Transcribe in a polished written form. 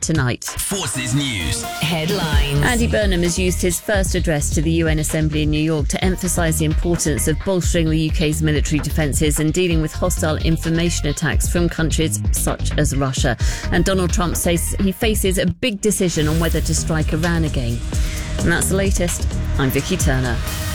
tonight. Forces News. Headlines. Andy Burnham has used his first address to the UN Assembly in New York to emphasise the importance of bolstering the UK's military defences and dealing with hostile information attacks from countries such as Russia. And Donald Trump says he faces a big decision on whether to strike Iran again. And that's the latest. I'm Vicky Turner.